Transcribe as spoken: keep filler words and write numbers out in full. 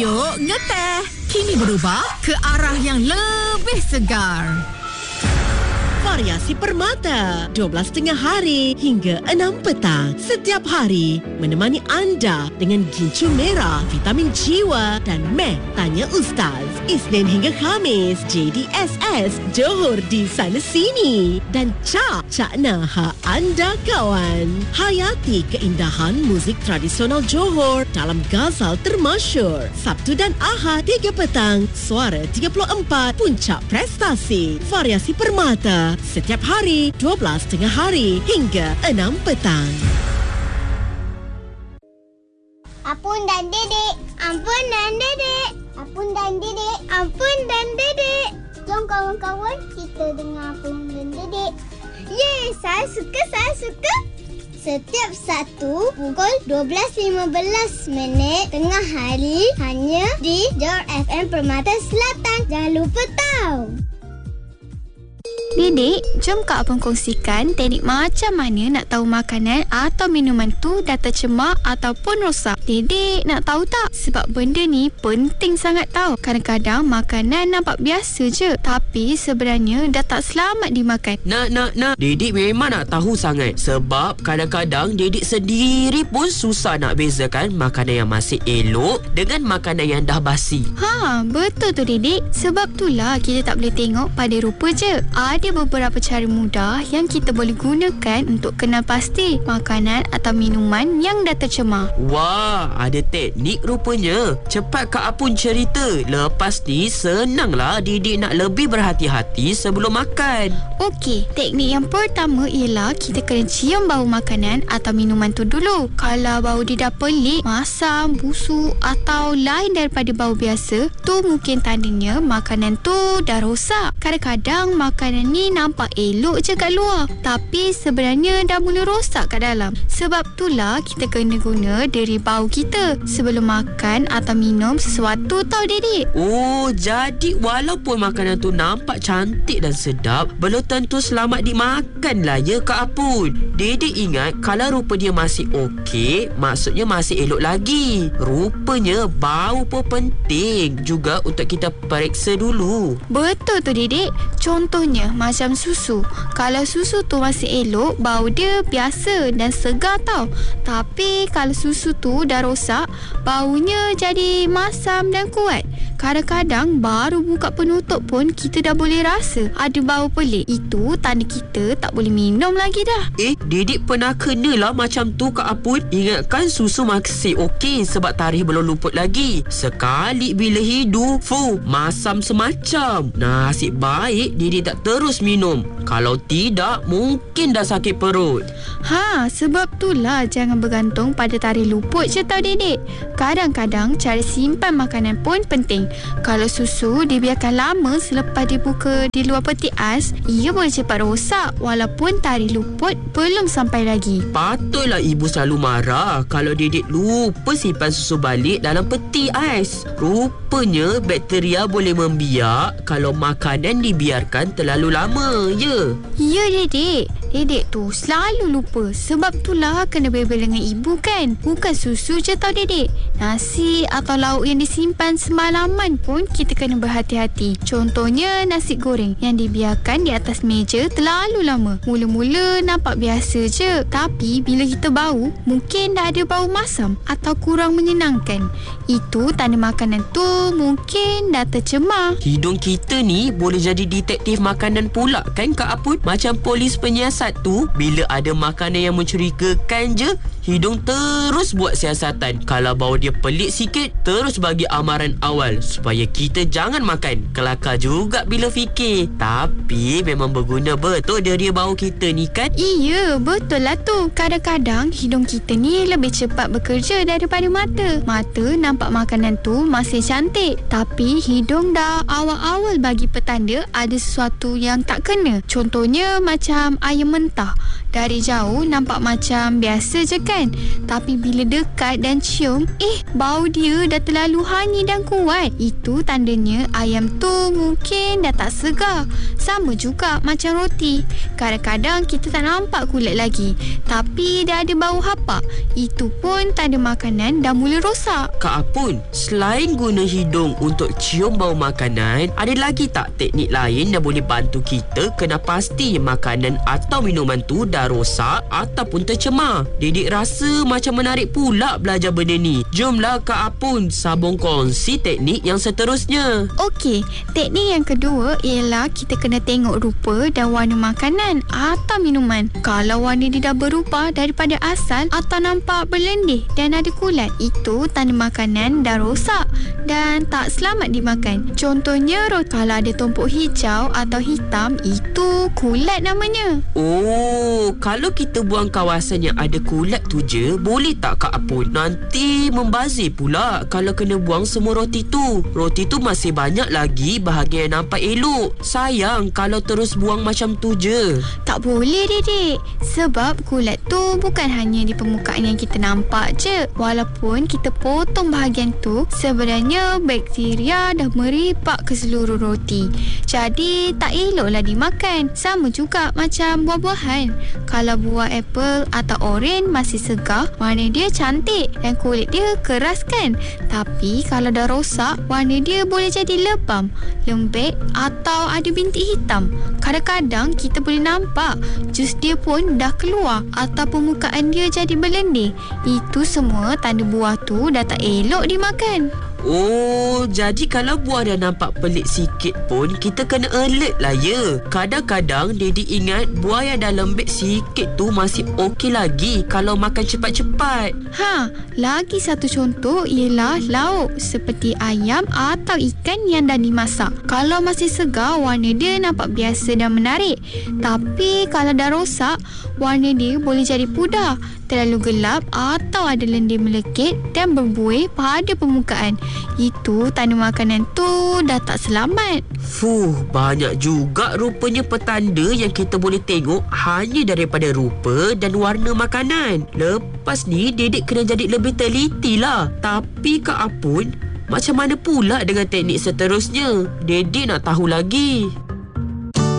Yuk ngeteh. Kini berubah ke arah yang lebih segar. Variasi Permata, dua belas tengah hari hingga enam petang. Setiap hari menemani anda dengan gincu merah, vitamin jiwa dan meh tanya Ustaz. Isnin hingga Khamis, J D S S Johor di sana sini. Dan Cak Cakna ha anda kawan. Hayati keindahan muzik tradisional Johor dalam Ghazal termasyur. Sabtu dan Ahad tiga petang, Suara tiga puluh empat, Puncak Prestasi. Variasi Permata setiap hari dua belas tengah hari hingga enam petang. Apun dan Dedek, Ampun dan Dedek, Apun dan Dedek, Ampun dan Dedek. Jom kawan-kawan kita dengar Apun dan Dedek. Yeay, saya suka, saya suka. Setiap Sabtu pukul dua belas lima belas minit tengah hari hanya di Johor F M Permata Selatan. Jangan lupa tahu. Dedek, jom Kak Abang kongsikan teknik macam mana nak tahu makanan atau minuman tu dah tercemar ataupun rosak. Dedek, nak tahu tak? Sebab benda ni penting sangat tahu. Kadang-kadang makanan nampak biasa je, tapi sebenarnya dah tak selamat dimakan. Nak, nak, nak. Dedek memang nak tahu sangat. Sebab kadang-kadang Dedek sendiri pun susah nak bezakan makanan yang masih elok dengan makanan yang dah basi. Ha, betul tu Dedek. Sebab itulah kita tak boleh tengok pada rupa je. Ada beberapa cara mudah yang kita boleh gunakan untuk kenal pasti makanan atau minuman yang dah tercemar. Wah, ada teknik rupanya. Cepat Kak Apun cerita. Lepas ni senanglah Dedek nak lebih berhati-hati sebelum makan. Okey, teknik yang pertama ialah kita kena cium bau makanan atau minuman tu dulu. Kalau bau dia dah pelik, masam, busuk atau lain daripada bau biasa, tu mungkin tandanya makanan tu dah rosak. Kadang-kadang makanan ni nampak elok je kat luar, tapi sebenarnya dah mula rosak kat dalam. Sebab itulah kita kena guna deri bau kita sebelum makan atau minum sesuatu tau Dedek. Oh, jadi walaupun makanan tu nampak cantik dan sedap, belum tentu selamat dimakan lah ya Kak Apun. Dedek ingat kalau rupa dia masih okey, maksudnya masih elok lagi. Rupanya bau pun penting juga untuk kita periksa dulu. Betul tu Dedek. Contohnya macam susu. Kalau susu tu masih elok, bau dia biasa dan segar tau. Tapi kalau susu tu dah rosak, baunya jadi masam dan kuat. Kadang-kadang baru buka penutup pun kita dah boleh rasa ada bau pelik. Itu tanda kita tak boleh minum lagi dah. Eh, Dedek pernah kenalah macam tu Kak Apun. Ingatkan susu masih okey sebab tarikh belum luput lagi. Sekali bila hidup, fuh, masam semacam. Nasib baik Dedek tak terus minum. Kalau tidak, mungkin dah sakit perut. Ha, sebab itulah jangan bergantung pada tarikh luput je tau Dedek. Kadang-kadang cara simpan makanan pun penting. Kalau susu dibiarkan lama selepas dibuka di luar peti ais, ia boleh cepat rosak walaupun tarikh luput belum sampai lagi. Patutlah ibu selalu marah kalau Dedek lupa simpan susu balik dalam peti ais. Rupanya bakteria boleh membiak kalau makanan dibiarkan terlalu lama, ya? Ya Dedek. Dedek tu selalu lupa. Sebab itulah kena bebel dengan ibu kan. Bukan susu je tau Dedek. Nasi atau lauk yang disimpan semalaman pun kita kena berhati-hati. Contohnya nasi goreng yang dibiarkan di atas meja terlalu lama. Mula-mula nampak biasa je, tapi bila kita bau, mungkin dah ada bau masam atau kurang menyenangkan. Itu tanda makanan tu mungkin dah tercemar. Hidung kita ni boleh jadi detektif makanan pula kan Kak Apun? Macam polis penyiasat tu, bila ada makanan yang mencurigakan je, hidung terus buat siasatan. Kalau bau dia pelik sikit, terus bagi amaran awal supaya kita jangan makan. Kelakar juga bila fikir. Tapi memang berguna betul dia bau kita ni kan? Iya, betul lah tu. Kadang-kadang hidung kita ni lebih cepat bekerja daripada mata. Mata nampak makanan tu masih cantik, tapi hidung dah awal-awal bagi petanda ada sesuatu yang tak kena. Contohnya macam ayam mentah. Dari jauh nampak macam biasa je kan? Tapi bila dekat dan cium, eh, bau dia dah terlalu hanyir dan kuat. Itu tandanya ayam tu mungkin dah tak segar. Sama juga macam roti. Kadang-kadang kita tak nampak kulit lagi, tapi dah ada bau hapak. Itu pun tanda makanan dah mula rosak. Kak Apun, selain guna hidung untuk cium bau makanan, ada lagi tak teknik lain yang boleh bantu kita kena pasti makanan atau minuman tu dah rosak ataupun tercemar? Didik rasa macam menarik pula belajar benda ni. Jomlah Kak Apun sambung kongsi teknik yang seterusnya. Okey, teknik yang kedua ialah kita kena tengok rupa dan warna makanan atau minuman. Kalau warna dia dah berubah daripada asal atau nampak berlendih dan ada kulat, itu tanda makanan dah rosak dan tak selamat dimakan. Contohnya roti, kalau ada tumpuk hijau atau hitam, itu kulat namanya. Oh, kalau kita buang kawasan yang ada kulat tu je, boleh tak Kak Apun? Nanti membazir pula kalau kena buang semua roti tu. Roti tu masih banyak lagi bahagian yang nampak elok. Sayang kalau terus buang macam tu je. Tak boleh, Dedek. Sebab kulat tu bukan hanya di permukaan yang kita nampak je. Walaupun kita potong bahagian tu, sebenarnya bakteria dah meripak ke seluruh roti. Jadi tak eloklah dimakan. Sama juga macam buah-buahan. Kalau buah apple atau oren masih segar, warna dia cantik dan kulit dia keras kan? Tapi kalau dah rosak, warna dia boleh jadi lebam, lembek atau ada bintik hitam. Kadang-kadang kita boleh nampak jus dia pun dah keluar atau permukaan dia jadi berlendir. Itu semua tanda buah tu dah tak elok dimakan. Oh, jadi kalau buah dah nampak pelik sikit pun kita kena alert lah ya. Kadang-kadang Daddy ingat buah yang dah lembek sikit tu masih okey lagi kalau makan cepat-cepat. Ha, lagi satu contoh ialah lauk seperti ayam atau ikan yang dah dimasak. Kalau masih segar, warna dia nampak biasa dan menarik. Tapi kalau dah rosak, warna dia boleh jadi pudar, terlalu gelap atau ada lendir melekit dan berbuih pada permukaan. Itu tanda makanan tu dah tak selamat. Fuh, banyak juga rupanya petanda yang kita boleh tengok hanya daripada rupa dan warna makanan. Lepas ni, Dedek kena jadi lebih teliti lah. Tapi Kak Apun, macam mana pula dengan teknik seterusnya? Dedek nak tahu lagi.